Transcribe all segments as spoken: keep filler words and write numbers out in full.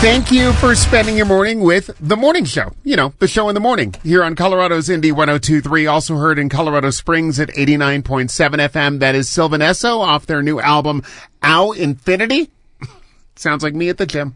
Thank you for spending your morning with The Morning Show. You know, the show in the morning here on Colorado's Indie one oh two point three. Also heard in Colorado Springs at eighty-nine point seven F M. That is Sylvan Esso off their new album, Ow Infinity. Sounds like me at the gym.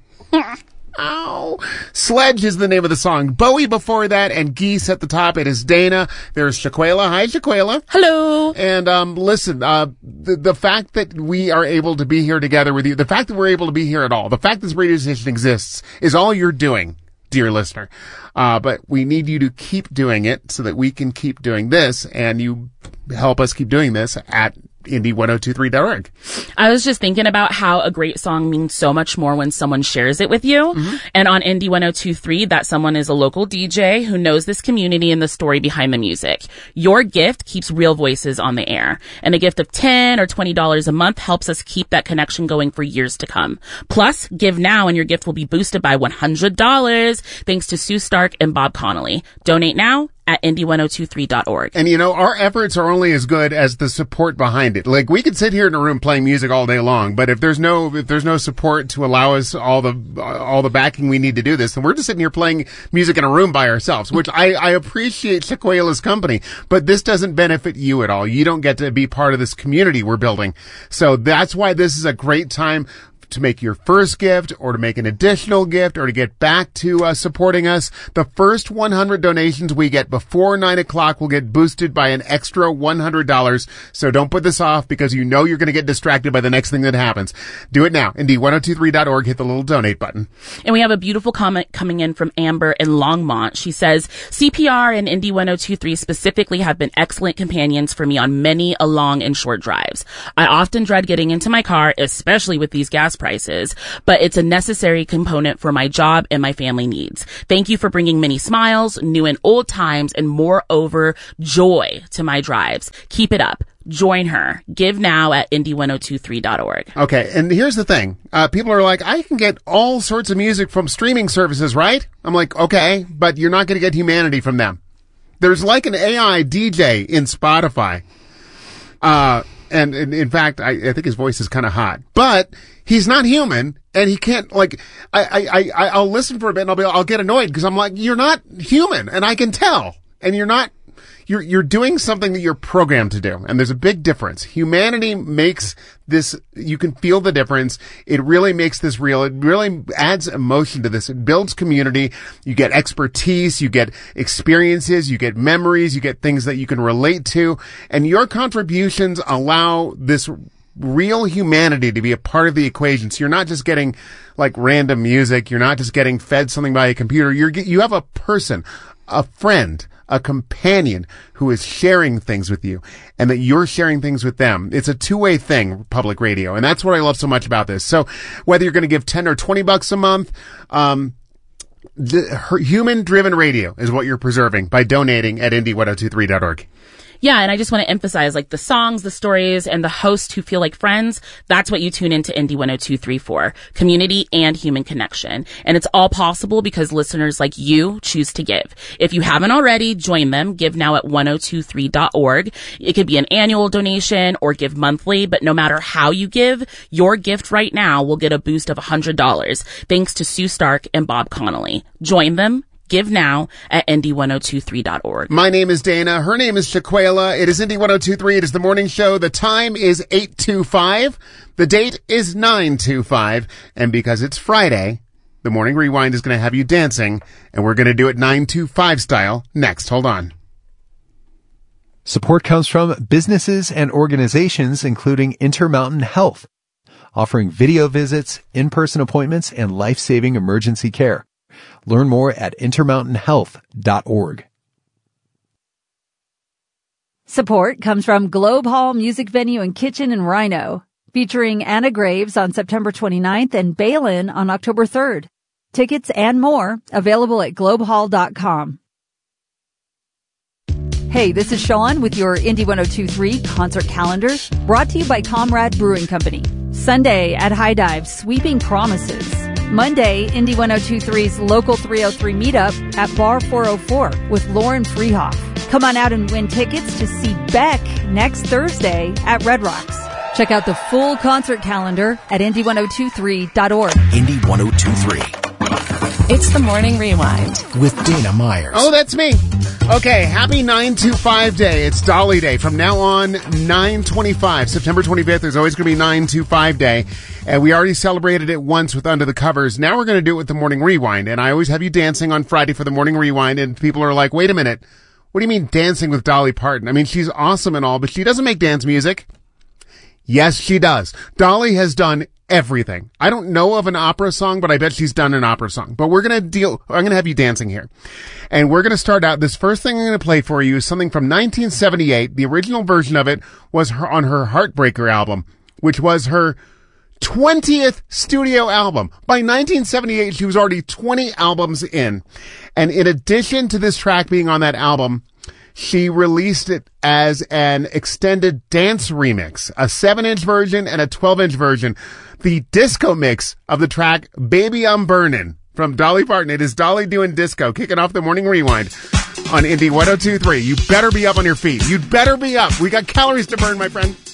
Ow. Sledge is the name of the song. Bowie before that, and Geese at the top. It is Dana. There's Shaquela. Hi, Shaquela. Hello. And um, listen, uh, the, the fact that we are able to be here together with you, the fact that we're able to be here at all, the fact this radio station exists is all you're doing, dear listener. Uh, but we need you to keep doing it so that we can keep doing this, and you help us keep doing this at Indie one oh two three dot org. I was just thinking about how a great song means so much more when someone shares it with you. Mm-hmm. And on Indie one oh two point three, that someone is a local D J who knows this community and the story behind the music. Your gift keeps real voices on the air. And a gift of ten dollars or twenty dollars a month helps us keep that connection going for years to come. Plus, give now and your gift will be boosted by one hundred dollars thanks to Sue Stark and Bob Connolly. Donate now at indie one oh two three dot org. And you know, our efforts are only as good as the support behind it. Like, we could sit here in a room playing music all day long, but if there's no, if there's no support to allow us all the, all the backing we need to do this, then we're just sitting here playing music in a room by ourselves, which I, I appreciate Shaquela's company, but this doesn't benefit you at all. You don't get to be part of this community we're building. So that's why this is a great time to make your first gift or to make an additional gift or to get back to uh, supporting us. The first one hundred donations we get before nine o'clock will get boosted by an extra one hundred dollars. So don't put this off because you know you're going to get distracted by the next thing that happens. Do it now. Indie one oh two three dot org. Hit the little donate button. And we have a beautiful comment coming in from Amber in Longmont. She says, C P R and Indie one oh two point three specifically have been excellent companions for me on many a long and short drives. I often dread getting into my car, especially with these gas prices, but it's a necessary component for my job and my family needs. Thank you for bringing many smiles, new and old times, and moreover, joy to my drives. Keep it up. Join her. Give now at indie one oh two three dot org. Okay, and here's the thing. Uh, people are like, I can get all sorts of music from streaming services, right? I'm like, okay, but you're not going to get humanity from them. There's like an A I D J in Spotify. Uh, and, and in fact, I, I think his voice is kind of hot, but he's not human, and he can't, like, I, I, I, I'll listen for a bit and I'll be, I'll get annoyed because I'm like, you're not human, and I can tell, and you're not, you're, you're doing something that you're programmed to do, and there's a big difference. Humanity makes this, you can feel the difference. It really makes this real. It really adds emotion to this. It builds community. You get expertise, you get experiences, you get memories, you get things that you can relate to, and your contributions allow this real humanity to be a part of the equation. So you're not just getting like random music. You're not just getting fed something by a computer. You're, you have a person, a friend, a companion who is sharing things with you, and that you're sharing things with them. It's a two-way thing, public radio. And that's what I love so much about this. So whether you're going to give ten or twenty bucks a month, um, the, human-driven radio is what you're preserving by donating at indie one oh two three dot org. Yeah, and I just want to emphasize, like, the songs, the stories, and the hosts who feel like friends, that's what you tune into Indie one oh two point three for. Community and human connection. And it's all possible because listeners like you choose to give. If you haven't already, join them. Give now at one oh two three dot org. It could be an annual donation or give monthly, but no matter how you give, your gift right now will get a boost of one hundred dollars thanks to Sue Stark and Bob Connolly. Join them. Give now at indie one oh two three dot org. My name is Dana. Her name is Shaquela. It is Indie one oh two three. It is the morning show. The time is eight twenty-five. The date is nine twenty-five. And because it's Friday, the Morning Rewind is going to have you dancing, and we're going to do it nine twenty-five style next. Hold on. Support comes from businesses and organizations including Intermountain Health, offering video visits, in-person appointments, and life-saving emergency care. Learn more at intermountain health dot org. Support comes from Globe Hall Music Venue and Kitchen in Rhino, featuring Anna Graves on September twenty-ninth and Balin on October third. Tickets and more available at globe hall dot com. Hey, this is Sean with your Indie one oh two point three concert calendar, brought to you by Comrade Brewing Company. Sunday at High Dive, Sweeping Promises. Monday, Indie one oh two point three's Local three oh three meetup at Bar four oh four with Lauren Freehoff. Come on out and win tickets to see Beck next Thursday at Red Rocks. Check out the full concert calendar at indie one oh two three dot org. Indie one oh two three. It's the Morning Rewind with Dana Myers. Oh, that's me. Okay, happy nine two five day. It's Dolly Day. From now on, nine twenty-five, September twenty-fifth, there's always going to be nine two five day. And we already celebrated it once with Under the Covers. Now we're going to do it with the Morning Rewind. And I always have you dancing on Friday for the Morning Rewind. And people are like, wait a minute. What do you mean dancing with Dolly Parton? I mean, she's awesome and all, but she doesn't make dance music. Yes, she does. Dolly has done everything. I don't know of an opera song, but I bet she's done an opera song. But we're going to deal, I'm going to have you dancing here. And we're going to start out, this first thing I'm going to play for you is something from nineteen seventy-eight. The original version of it was her on her Heartbreaker album, which was her twentieth studio album. By nineteen seventy-eight, she was already twenty albums in. And in addition to this track being on that album, she released it as an extended dance remix, a seven inch version and a twelve inch version. The disco mix of the track Baby I'm Burnin' from Dolly Parton. It is Dolly doing disco, kicking off the Morning Rewind on Indy one oh two point three. You better be up on your feet. You'd better be up. We got calories to burn, my friend.